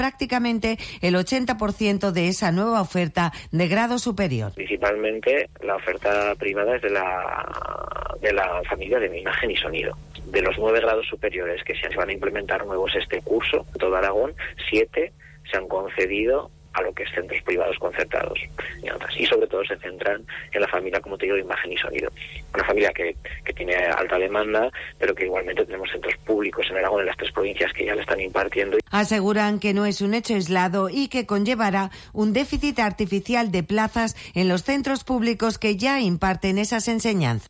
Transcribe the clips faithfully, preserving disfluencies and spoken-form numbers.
prácticamente el ochenta por ciento de esa nueva oferta de grado superior. Principalmente la oferta privada es de la, de la familia de imagen y sonido. De los nueve grados superiores que se van a implementar nuevos este curso, en todo Aragón, siete se han concedido a lo que es centros privados concertados y sobre todo se centran en la familia, como te digo, de imagen y sonido. Una familia que, que tiene alta demanda, pero que igualmente tenemos centros públicos en Aragón, en las tres provincias que ya le están impartiendo. Aseguran que no es un hecho aislado y que conllevará un déficit artificial de plazas en los centros públicos que ya imparten esas enseñanzas.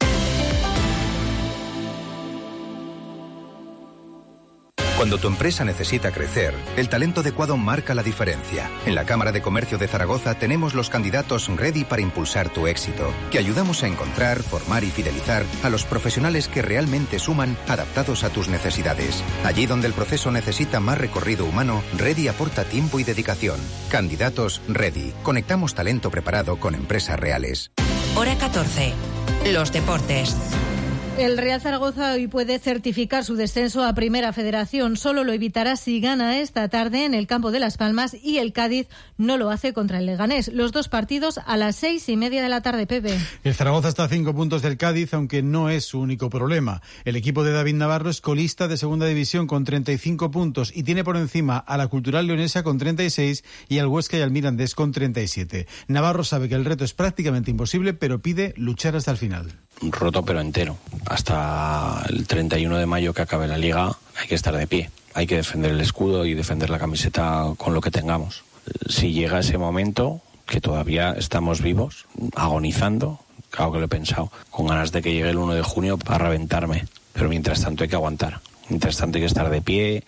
Cuando tu empresa necesita crecer, el talento adecuado marca la diferencia. En la Cámara de Comercio de Zaragoza tenemos los candidatos ready para impulsar tu éxito, que ayudamos a encontrar, formar y fidelizar a los profesionales que realmente suman, adaptados a tus necesidades. Allí donde el proceso necesita más recorrido humano, Ready aporta tiempo y dedicación. Candidatos Ready. Conectamos talento preparado con empresas reales. Hora catorce. Los deportes. El Real Zaragoza hoy puede certificar su descenso a Primera Federación. Solo lo evitará si gana esta tarde en el campo de Las Palmas y el Cádiz no lo hace contra el Leganés. Los dos partidos a las seis y media de la tarde, Pepe. El Zaragoza está a cinco puntos del Cádiz, aunque no es su único problema. El equipo de David Navarro es colista de Segunda División con treinta y cinco puntos y tiene por encima a la Cultural Leonesa con treinta y seis y al Huesca y al Mirandés con treinta y siete. Navarro sabe que el reto es prácticamente imposible, pero pide luchar hasta el final. Roto pero entero. Hasta el treinta y uno de mayo que acabe la liga hay que estar de pie. Hay que defender el escudo y defender la camiseta con lo que tengamos. Si llega ese momento, que todavía estamos vivos, agonizando, claro que lo he pensado, con ganas de que llegue el uno de junio para reventarme. Pero mientras tanto hay que aguantar. Mientras tanto hay que estar de pie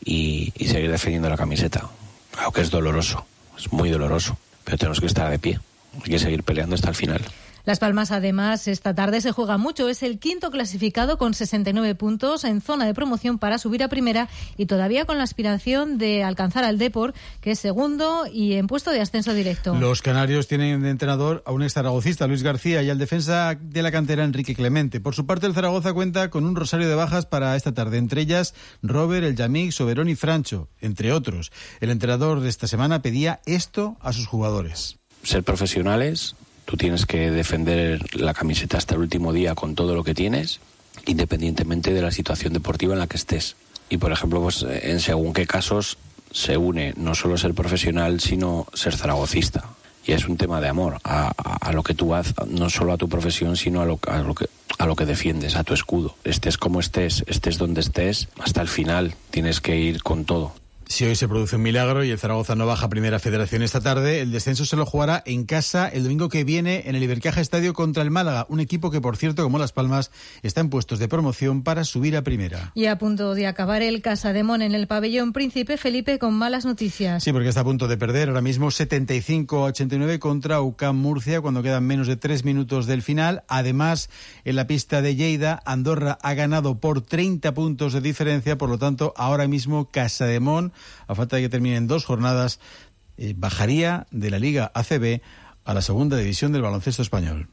y, y seguir defendiendo la camiseta. Claro que es doloroso, es muy doloroso, pero tenemos que estar de pie. Hay que seguir peleando hasta el final. Las Palmas, además, esta tarde se juega mucho. Es el quinto clasificado con sesenta y nueve puntos en zona de promoción para subir a primera y todavía con la aspiración de alcanzar al Depor, que es segundo y en puesto de ascenso directo. Los canarios tienen de entrenador a un ex zaragocista, Luis García, y al defensa de la cantera, Enrique Clemente. Por su parte, el Zaragoza cuenta con un rosario de bajas para esta tarde, entre ellas Robert, El Yamik, Soberón y Francho, entre otros. El entrenador de esta semana pedía esto a sus jugadores. Ser profesionales. Tú tienes que defender la camiseta hasta el último día con todo lo que tienes, independientemente de la situación deportiva en la que estés. Y, por ejemplo, pues en según qué casos se une no solo ser profesional, sino ser zaragocista. Y es un tema de amor a, a, a lo que tú haces, no solo a tu profesión, sino a lo, a, lo que, a lo que defiendes, a tu escudo. Estés como estés, estés donde estés, hasta el final tienes que ir con todo. Si hoy se produce un milagro y el Zaragoza no baja a Primera Federación esta tarde, el descenso se lo jugará en casa el domingo que viene en el Ibercaja Estadio contra el Málaga, un equipo que, por cierto, como Las Palmas, está en puestos de promoción para subir a Primera. Y a punto de acabar el Casademón en el pabellón Príncipe Felipe con malas noticias. Sí, porque está a punto de perder ahora mismo setenta y cinco a ochenta y nueve contra U C A M Murcia cuando quedan menos de tres minutos del final. Además, en la pista de Lleida, Andorra ha ganado por treinta puntos de diferencia, por lo tanto, ahora mismo Casademón, a falta de que terminen dos jornadas, eh, bajaría de la Liga A C B a la segunda división del baloncesto español.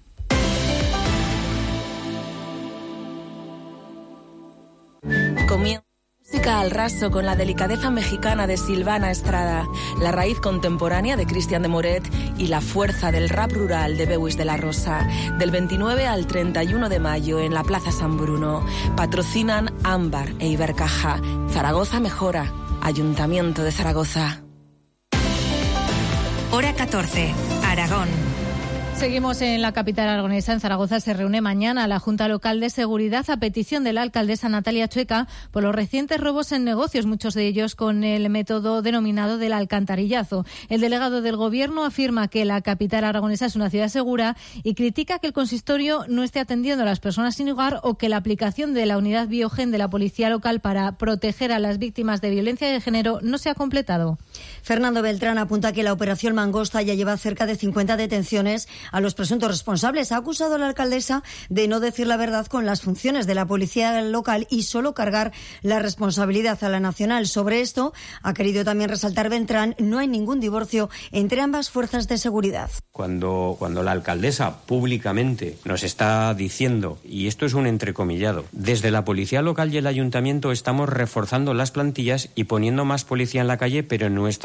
Comienza música al raso con la delicadeza mexicana de Silvana Estrada, la raíz contemporánea de Cristian de Moret y la fuerza del rap rural de Beuys de la Rosa. Del veintinueve al treinta y uno de mayo en la Plaza San Bruno. Patrocinan Ámbar e Ibercaja. Zaragoza mejora. Ayuntamiento de Zaragoza. Hora catorce. Aragón. Seguimos en la capital aragonesa. En Zaragoza se reúne mañana la Junta Local de Seguridad a petición de la alcaldesa Natalia Chueca por los recientes robos en negocios, muchos de ellos con el método denominado del alcantarillazo. El delegado del Gobierno afirma que la capital aragonesa es una ciudad segura y critica que el consistorio no esté atendiendo a las personas sin hogar o que la aplicación de la unidad Biogen de la Policía Local para proteger a las víctimas de violencia de género no se ha completado. Fernando Beltrán apunta que la operación Mangosta ya lleva cerca de cincuenta detenciones a los presuntos responsables. Ha acusado a la alcaldesa de no decir la verdad con las funciones de la policía local y solo cargar la responsabilidad a la nacional. Sobre esto ha querido también resaltar Beltrán, no hay ningún divorcio entre ambas fuerzas de seguridad. Cuando, cuando la alcaldesa públicamente nos está diciendo, y esto es un entrecomillado, desde la policía local y el ayuntamiento estamos reforzando las plantillas y poniendo más policía en la calle, pero en nuestra